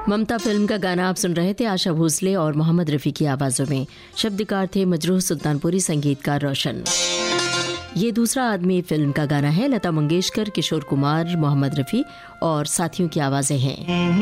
ममता film का गाना आप सुन रहे थे आशा भोसले और मोहम्मद रफ़ी की आवाज़ों में। शब्दकार थे मजरूह सुल्तानपुरी, संगीतकार रोशन। ये दूसरा आदमी फिल्म का गाना है। लता मंगेशकर, किशोर कुमार, मोहम्मद रफ़ी और साथियों की आवाज़ें हैं।